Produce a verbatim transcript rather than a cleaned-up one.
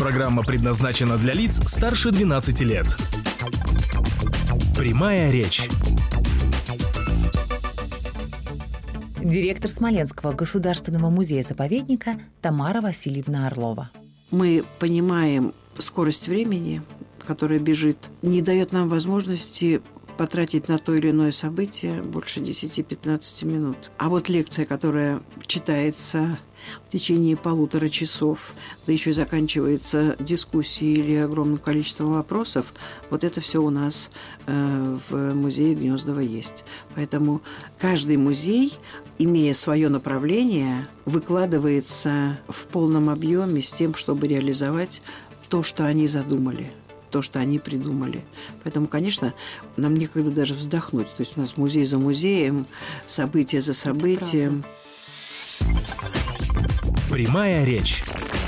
Программа предназначена для лиц старше двенадцати лет. Прямая речь. Директор Смоленского государственного музея-заповедника Тамара Васильевна Орлова. Мы понимаем скорость времени, которая бежит, не дает нам возможности потратить на то или иное событие больше десяти-пятнадцати минут. А вот лекция, которая читается в течение полутора часов, да еще и заканчивается дискуссией или огромным количеством вопросов, вот это все у нас э, в музее Гнездова есть. Поэтому каждый музей, имея свое направление, выкладывается в полном объеме с тем, чтобы реализовать то, что они задумали, то, что они придумали. Поэтому, конечно, нам некогда даже вздохнуть. То есть у нас музей за музеем, событие за событием. Прямая речь.